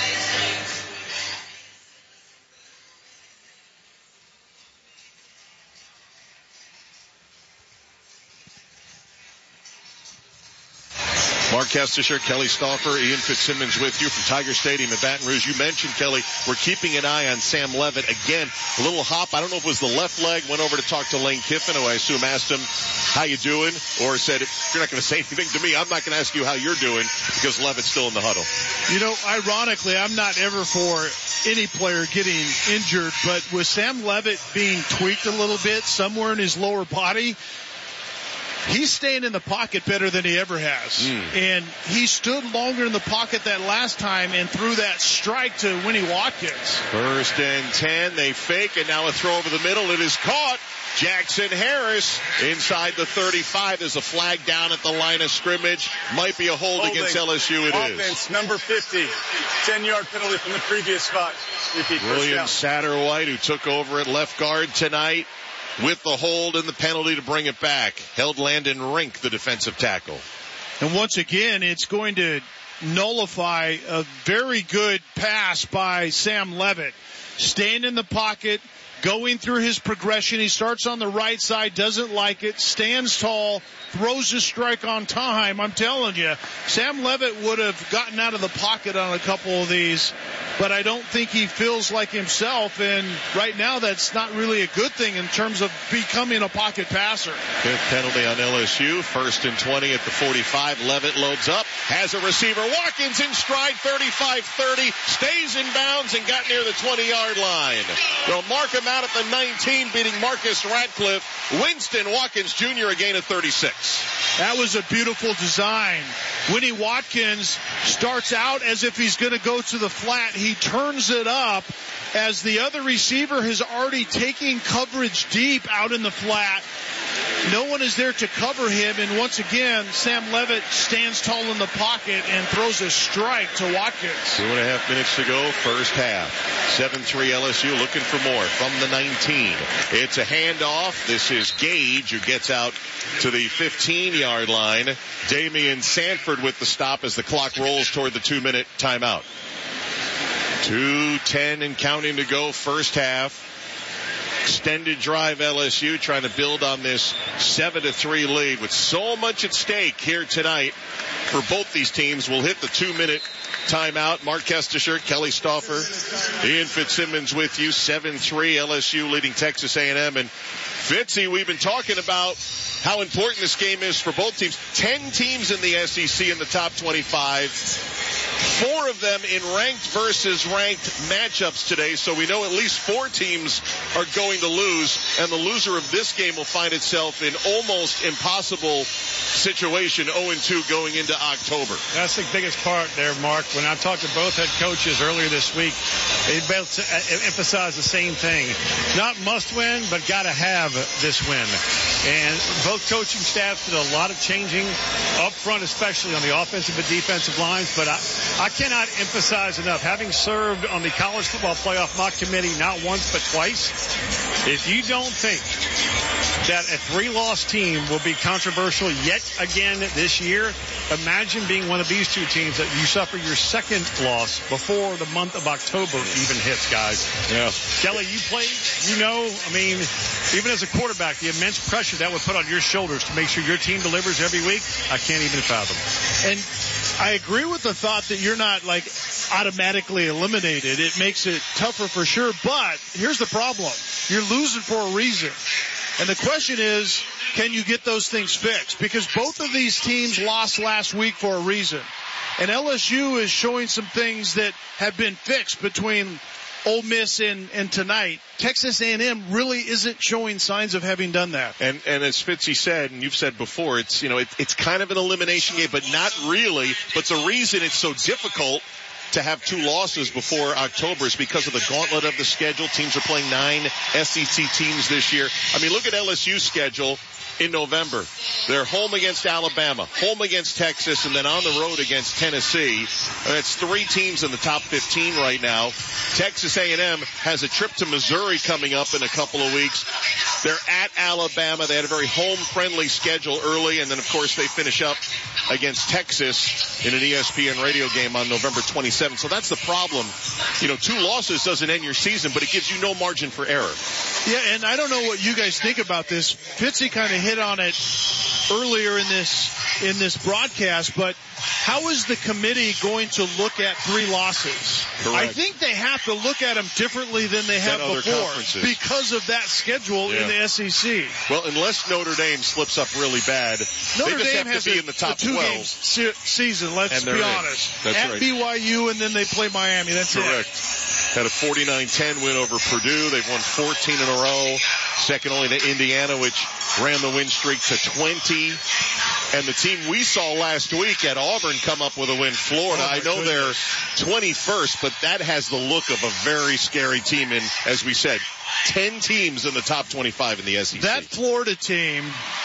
Mark Kestisher, Kelly Stauffer, Ian Fitzsimmons with you from Tiger Stadium in Baton Rouge. You mentioned, Kelly, we're keeping an eye on Sam Levitt. Again, a little hop. I don't know if it was the left leg, went over to talk to Lane Kiffin, who I assume asked him, how you doing? Or said, you're not going to say anything to me. I'm not going to ask you how you're doing, because Levitt's still in the huddle. You know, ironically, I'm not ever for any player getting injured, but with Sam Levitt being tweaked a little bit somewhere in his lower body, he's staying in the pocket better than he ever has. Mm. And he stood longer in the pocket that last time and threw that strike to Winnie Watkins. First and ten, they fake, and now a throw over the middle. It is caught. Jackson Harris inside the thirty-five. There's a flag down at the line of scrimmage. Might be a hold Holding. against L S U. It Offense, is. Offense, number fifty. ten-yard penalty from the previous spot. Repeat. William Satterwhite, who took over at left guard tonight, with the hold and the penalty to bring it back. Held Landon Rink, the defensive tackle. And once again, it's going to nullify a very good pass by Sam Levitt. Staying in the pocket, going through his progression. He starts on the right side, doesn't like it, stands tall, throws his strike on time. I'm telling you, Sam Levitt would have gotten out of the pocket on a couple of these, but I don't think he feels like himself, and right now that's not really a good thing in terms of becoming a pocket passer. Fifth penalty on L S U, first and twenty at the forty-five. Levitt loads up, has a receiver. Watkins in stride, thirty-five thirty, stays in bounds and got near the twenty-yard line. They'll mark him out at the nineteen, beating Marcus Radcliffe. Winston Watkins Junior a gain of thirty-six. That was a beautiful design. Winnie Watkins starts out as if he's going to go to the flat. He turns it up as the other receiver has already taken coverage deep out in the flat. No one is there to cover him, and once again, Sam Levitt stands tall in the pocket and throws a strike to Watkins. Two and a half minutes to go, first half. seven three L S U looking for more from the nineteen. It's a handoff. This is Gage who gets out to the fifteen-yard line. Damian Sanford with the stop as the clock rolls toward the two-minute timeout. two ten and counting to go, first half. Extended drive L S U trying to build on this seven to three lead with so much at stake here tonight for both these teams. We'll hit the two-minute timeout. Mark Kestisher, Kelly Stauffer, Ian Fitzsimmons with you. seven three L S U leading Texas A and M. And Fitzy, we've been talking about how important this game is for both teams. Ten teams in the S E C in the top twenty-five. Four of them in ranked versus ranked matchups today, so we know at least four teams are going to lose, and the loser of this game will find itself in almost impossible situation, oh and two going into October. That's the biggest part there, Mark. When I talked to both head coaches earlier this week, they both emphasized the same thing. Not must win, but got to have this win. And both coaching staffs did a lot of changing up front, especially on the offensive and defensive lines, but I I cannot emphasize enough, having served on the college football playoff mock committee not once but twice, if you don't think that a three-loss team will be controversial yet again this year, imagine being one of these two teams that you suffer your second loss before the month of October even hits, guys. Yeah. Kelly, you played, you know, I mean, even as a quarterback, the immense pressure that would put on your shoulders to make sure your team delivers every week, I can't even fathom. And I agree with the thought that you're not like automatically eliminated. It makes it tougher for sure, but here's the problem. You're losing for a reason. And the question is, can you get those things fixed? Because both of these teams lost last week for a reason. And L S U is showing some things that have been fixed between Ole Miss and, and tonight. Texas A and M really isn't showing signs of having done that. And and as Fitzy said, and you've said before, it's, you know, it, it's kind of an elimination game, but not really. But the reason it's so difficult to have two losses before October is because of the gauntlet of the schedule. Teams are playing nine S E C teams this year. I mean, look at L S U's schedule in November. They're home against Alabama, home against Texas, and then on the road against Tennessee. That's three teams in the top fifteen right now. Texas A and M has a trip to Missouri coming up in a couple of weeks. They're at Alabama. They had a very home-friendly schedule early, and then, of course, they finish up against Texas in an E S P N radio game on November twenty-seventh. So that's the problem. You know, two losses doesn't end your season, but it gives you no margin for error. Yeah, and I don't know what you guys think about this. Fitzy kind of hit on it earlier in this in this broadcast, but how is the committee going to look at three losses? Correct. I think they have to look at them differently than they have Than before because of that schedule Yeah. in the S E C. Well, unless Notre Dame slips up really bad, Notre they just Dame have has to be a, in the top a two twelve. game se- season, let's And be they're in. honest. That's at right. B Y U, and then they play Miami. That's Correct. it. Had a forty-nine ten win over Purdue. They've won fourteen in a row. Second only to Indiana, which ran the win streak to twenty. And the team we saw last week at Auburn come up with a win, Florida. Oh, I know goodness. they're twenty-first, but that has the look of a very scary team. And as we said, ten teams in the top twenty-five in the S E C. That Florida team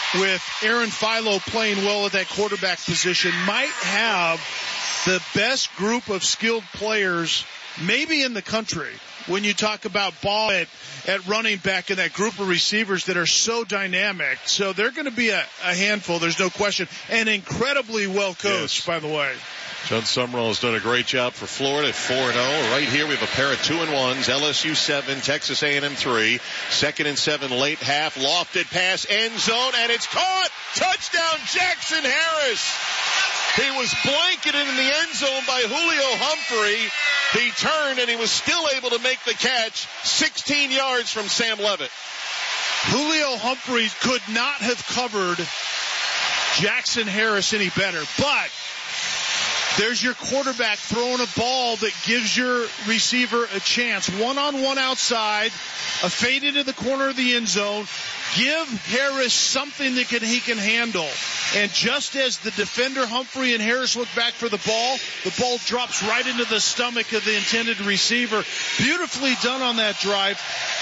with Aaron Philo playing well at that quarterback position, might have the best group of skilled players maybe in the country. When you talk about ball at, at running back and that group of receivers that are so dynamic. So they're going to be a, a handful, there's no question, and incredibly well coached, yes. by the way. John Summerall has done a great job for Florida at four and oh. Right here we have a pair of two and ones. L S U seven, Texas A and M three. Second and seven, late half, lofted pass, end zone, and it's caught. Touchdown, Jackson Harris. He was blanketed in the end zone by Julio Humphrey. He turned and he was still able to make the catch sixteen yards from Sam Levitt. Julio Humphrey could not have covered Jackson Harris any better, but there's your quarterback throwing a ball that gives your receiver a chance. One-on-one outside, a fade into the corner of the end zone. Give Harris something that can, he can handle. And just as the defender, Humphrey and Harris, look back for the ball, the ball drops right into the stomach of the intended receiver. Beautifully done on that drive.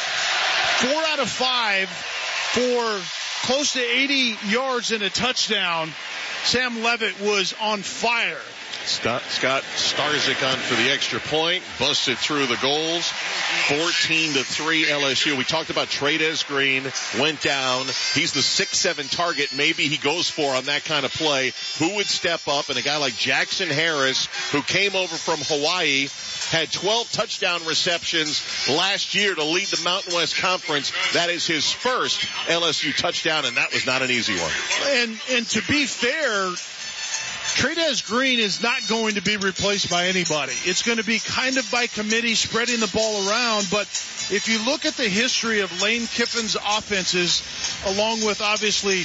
Four out of five for close to eighty yards and a touchdown. Sam Levitt was on fire. Scott, Scott Starzik on for the extra point. Busted through the goals. fourteen to three L S U. We talked about Trey'Dez Green. Went down. He's the six seven target maybe he goes for on that kind of play. Who would step up? And a guy like Jackson Harris, who came over from Hawaii, had twelve touchdown receptions last year to lead the Mountain West Conference. That is his first L S U touchdown, and that was not an easy one. And, and to be fair, Trey'Dez Green is not going to be replaced by anybody. It's going to be kind of by committee, spreading the ball around. But if you look at the history of Lane Kiffin's offenses, along with obviously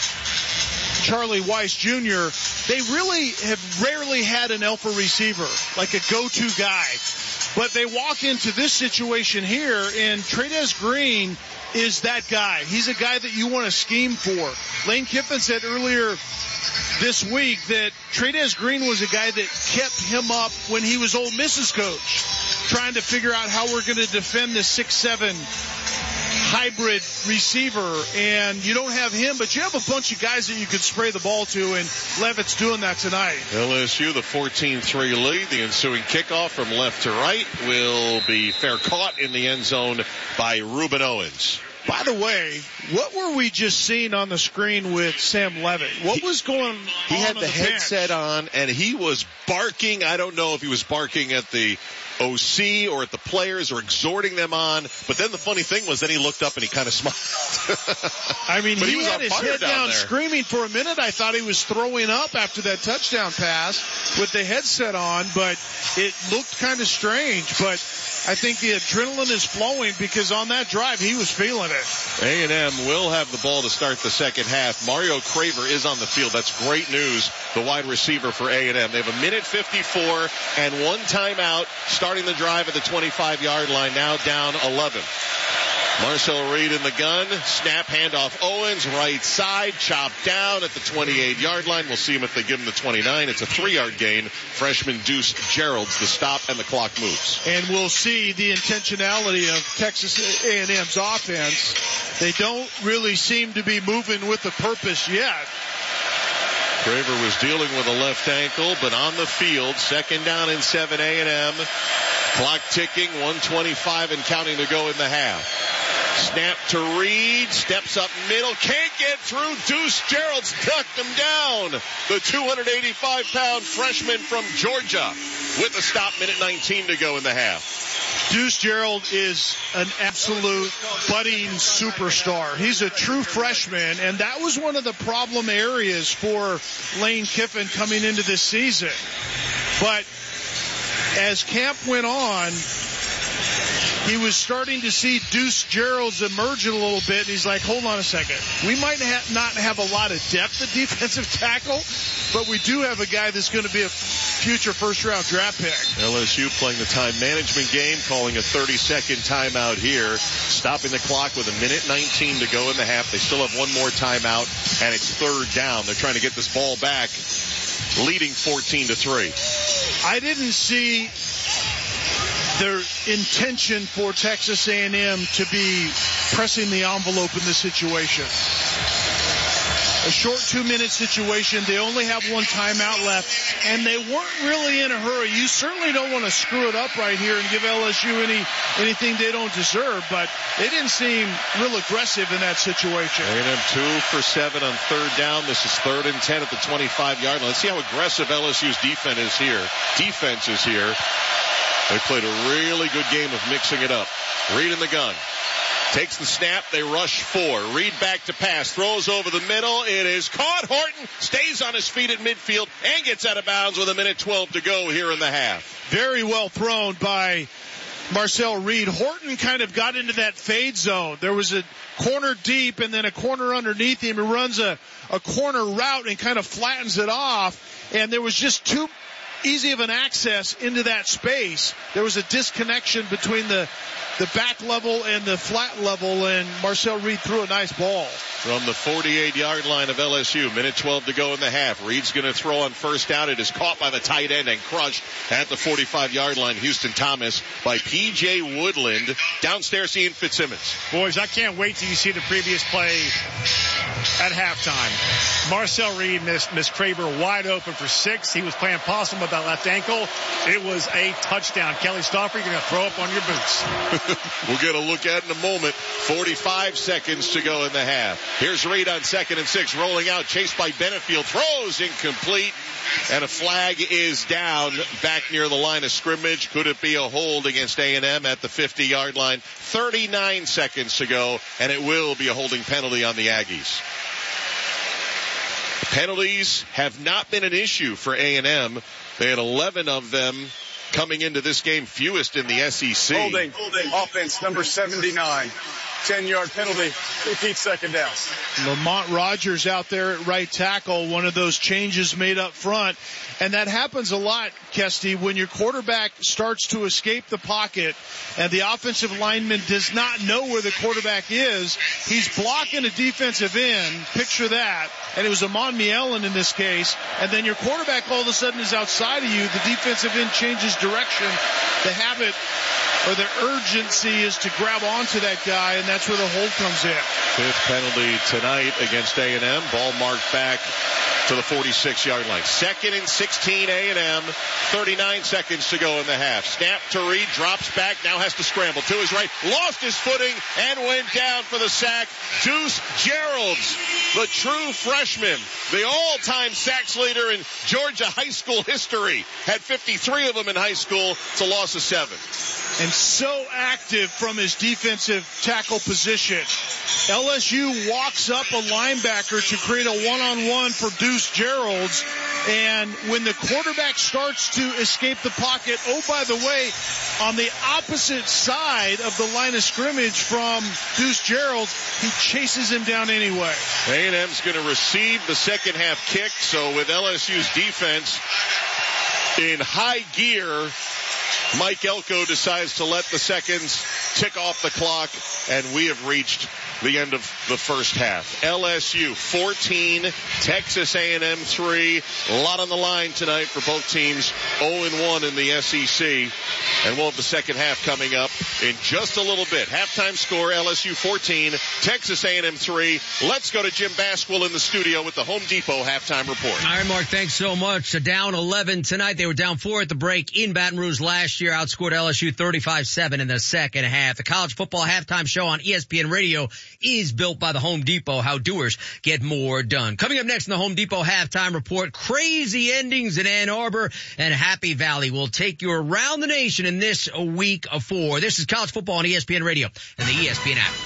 Charlie Weiss Junior, they really have rarely had an alpha receiver, like a go-to guy. But they walk into this situation here, and Trey'Dez Green is that guy. He's a guy that you want to scheme for. Lane Kiffin said earlier this week that Trey'Dez Green was a guy that kept him up when he was Ole Miss's coach, trying to figure out how we're going to defend this six seven hybrid receiver. And you don't have him, but you have a bunch of guys that you could spray the ball to, and Levitt's doing that tonight. L S U, the fourteen three lead. The ensuing kickoff from left to right will be fair caught in the end zone by Reuben Owens. By the way, what were we just seeing on the screen with Sam Levitt? What was going on? He had on the, the headset bench? on, and he was barking. I don't know if he was barking at the O C or at the players or exhorting them on. But then the funny thing was, then he looked up and he kind of smiled. I mean, he, he was had on his fire head down, down there. screaming for a minute. I thought he was throwing up after that touchdown pass with the headset on, but it looked kind of strange. But I think the adrenaline is flowing because on that drive, he was feeling it. A and M will have the ball to start the second half. Mario Craver is on the field. That's great news. The wide receiver for A and M. They have a minute fifty-four and one timeout starting the drive at the twenty-five yard line. Now down eleven. Marcel Reed in the gun. Snap, handoff Owens, right side, chopped down at the twenty-eight yard line. We'll see him if they give him the twenty-nine. It's a three yard gain. Freshman Deuce Gerald's the stop, and the clock moves. And we'll see the intentionality of Texas A and M's offense. They don't really seem to be moving with a purpose yet. Craver was dealing with a left ankle, but on the field, second down and seven A and M. Clock ticking, one twenty-five and counting to go in the half. Snap to Reed, steps up middle, can't get through. Deuce Gerald's ducked him down. The two hundred eighty-five pound freshman from Georgia with a stop, minute nineteen to go in the half. Deuce Gerald is an absolute budding superstar. He's a true freshman, and that was one of the problem areas for Lane Kiffin coming into this season. But as camp went on, he was starting to see Deuce Gerald's emerge a little bit, and he's like, hold on a second. We might ha- not have a lot of depth at defensive tackle, but we do have a guy that's going to be a future first-round draft pick. L S U playing the time management game, calling a thirty-second timeout here, stopping the clock with a minute nineteen to go in the half. They still have one more timeout, and it's third down. They're trying to get this ball back, leading fourteen to three. I didn't see their intention for Texas A and M to be pressing the envelope in this situation. a short two-minute situation. They only have one timeout left, and they weren't really in a hurry. You certainly don't want to screw it up right here and give L S U any anything they don't deserve, but they didn't seem real aggressive in that situation. A and M two for seven on third down. This is third and ten at the twenty-five-yard line. Let's see how aggressive L S U's defense is here. Defense is here. They played a really good game of mixing it up. Reed in the gun. Takes the snap. They rush four. Reed back to pass. Throws over the middle. It is caught. Horton stays on his feet at midfield and gets out of bounds with a minute twelve to go here in the half. Very well thrown by Marcel Reed. Horton kind of got into that fade zone. There was a corner deep and then a corner underneath him. He runs a, a corner route and kind of flattens it off. And there was just too easy of an access into that space. There was a disconnection between the the back level and the flat level, and Marcel Reed threw a nice ball. From the forty-eight-yard line of L S U, minute twelve to go in the half. Reed's going to throw on first down. It is caught by the tight end and crushed at the forty-five-yard line. Houston Thomas by P J Woodland. Downstairs, Ian Fitzsimmons. Boys, I can't wait till you see the previous play at halftime. Marcel Reed missed, missed Kraber wide open for six. He was playing possum with that left ankle. It was a touchdown. Kelly Stauffer, you're going to throw up on your boots. We'll get a look at it in a moment. forty-five seconds to go in the half. Here's Reed on second and six, rolling out, chased by Benefield, throws incomplete, and a flag is down back near the line of scrimmage. Could it be a hold against A and M at the fifty-yard line? thirty-nine seconds to go, and it will be a holding penalty on the Aggies. Penalties have not been an issue for A and M. They had eleven of them coming into this game, fewest in the S E C. Holding, holding. Offense number seventy-nine. ten-yard penalty. Repeat second down. Lamont Rogers out there at right tackle, one of those changes made up front. And that happens a lot, Kesty, when your quarterback starts to escape the pocket and the offensive lineman does not know where the quarterback is. He's blocking a defensive end. Picture that. And it was Amon Mielen in this case. And then your quarterback all of a sudden is outside of you. The defensive end changes direction. The habit or the urgency is to grab onto that guy, and that's where the hold comes in. Fifth penalty tonight against A and M. Ball marked back to the forty-six-yard line. Second and sixteen, A and M. thirty-nine seconds to go in the half. Snap to Reed, drops back, now has to scramble to his right. Lost his footing and went down for the sack. Deuce Geralds, the true freshman, the all-time sacks leader in Georgia high school history. Had fifty-three of them in high school. It's a loss of seven. And so active from his defensive tackle position. L S U walks up a linebacker to create a one-on-one for Deuce Geralds. And when the quarterback starts to escape the pocket, oh, by the way, on the opposite side of the line of scrimmage from Deuce Geralds, he chases him down anyway. A and M's going to receive the second half kick. So with L S U's defense in high gear, Mike Elko decides to let the seconds tick off the clock, and we have reached the end of the first half. L S U fourteen, Texas A and M three. A lot on the line tonight for both teams. oh and one in the S E C. And we'll have the second half coming up in just a little bit. Halftime score, L S U fourteen, Texas A and M three. Let's go to Jim Basquill in the studio with the Home Depot halftime report. All right, Mark, thanks so much. Down eleven tonight. They were down four at the break in Baton Rouge last year. Outscored L S U thirty-five seven in the second half. The college football halftime show on E S P N Radio is built by the Home Depot, how doers get more done. Coming up next in the Home Depot halftime report, crazy endings in Ann Arbor and Happy Valley will take you around the nation in this week of four. This is college football on E S P N Radio and the E S P N app.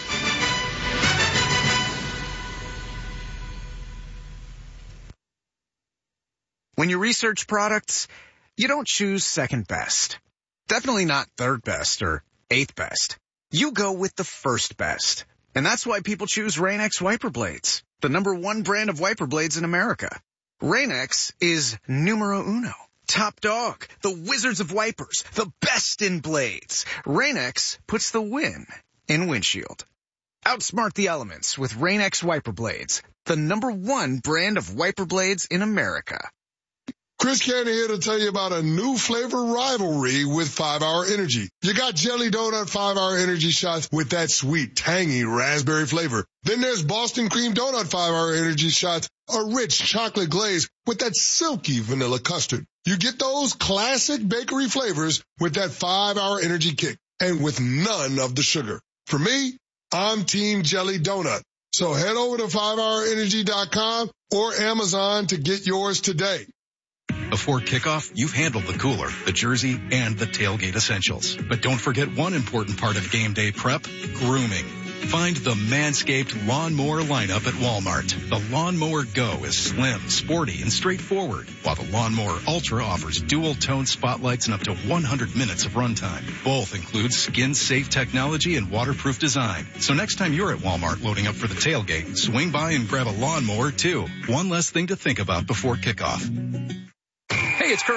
When you research products, you don't choose second best. Definitely not third best or eighth best. You go with the first best. And that's why people choose Rain-X wiper blades, the number one brand of wiper blades in America. Rain-X is numero uno, top dog, the wizards of wipers, the best in blades. Rain-X puts the win in windshield. Outsmart the elements with Rain-X wiper blades, the number one brand of wiper blades in America. Chris Cannon here to tell you about a new flavor rivalry with five hour Energy. You got Jelly Donut five hour Energy shots with that sweet, tangy raspberry flavor. Then there's Boston Cream Donut five hour Energy shots, a rich chocolate glaze with that silky vanilla custard. You get those classic bakery flavors with that five hour Energy kick and with none of the sugar. For me, I'm Team Jelly Donut. So head over to five hour energy dot com or Amazon to get yours today. Before kickoff, you've handled the cooler, the jersey, and the tailgate essentials. But don't forget one important part of game day prep, grooming. Find the Manscaped Lawnmower lineup at Walmart. The Lawnmower Go is slim, sporty, and straightforward, while the Lawnmower Ultra offers dual-tone spotlights and up to one hundred minutes of runtime. Both include skin-safe technology and waterproof design. So next time you're at Walmart loading up for the tailgate, swing by and grab a lawnmower, too. One less thing to think about before kickoff. Hey, it's Kurt.